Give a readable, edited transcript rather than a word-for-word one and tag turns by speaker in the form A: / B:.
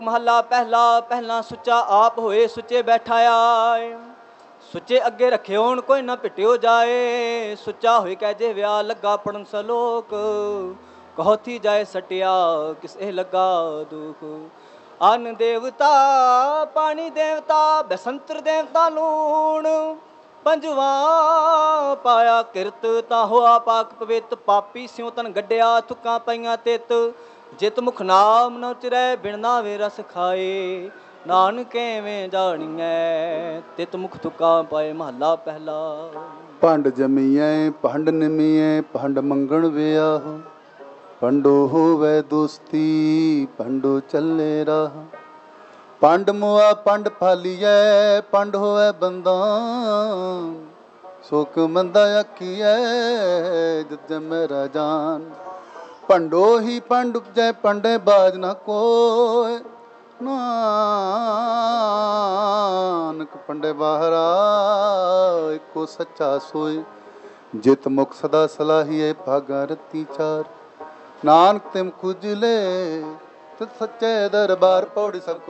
A: महला पहला पहला सुच्चा आप होए सुच्चे बैठा आए सुच्चे अगे रखे होन कोई ना पिटियो जाए सुच्चा होए कह जे व्याह लगा पड़न सलोक कहो थी जाए सटिया किसे लगा दुख अन्न देवता पानी देवता बसंतर देवता लूण पंजवा पाया किरत ता होआ पाक पवित पापी स्यों तन गड्डिया तुक्कां पईयां तित जित मुख नाम न उचरै बिन नावे रस खाए नानक एवें जाणीਐ तित मुख तुका पाए महला पहला।
B: ਭੰਡ ਜਮੀਐ ਭੰਡ ਨਿਮੀਐ ਭੰਡ ਮੰਗਣ ਵਿਆਹ ਭੰਡੋ ਹੋਵੇ ਦੋਸਤੀ ਭੰਡੋ ਚੱਲੇ ਰਾਹ ਪੰਡ ਮੁਆ ਪੰਡ ਫਾਲੀਐ ਪੰਡ ਹੋਵੇ ਬੰਦਾ ਸੁਖ ਮੰਦਾ ਆਖੀਐ ਜਿਤ ਮੇਰਾ ਜਾਨ ਭੰਡੋ ਹੀ ਪੰਡ ਉਪਜੈ ਪੰਡੇ ਬਾਜ ਨਾ ਕੋਇ ਨਾਨਕ ਪੰਡੇ ਬਾਹਰਾ ਇੱਕੋ ਸੱਚਾ ਸੋਇ ਜਿਤ ਮੁਖ ਸਦਾ ਸਲਾਹੀਏ ਭਾਗਾ ਰਤੀ ਚਾਰ ਨਾਨਕ ਤਿਮ ਖੁਜਲੇ ਤਿਤ ਸੱਚੇ ਦਰਬਾਰ ਪੌੜੀ ਸਭ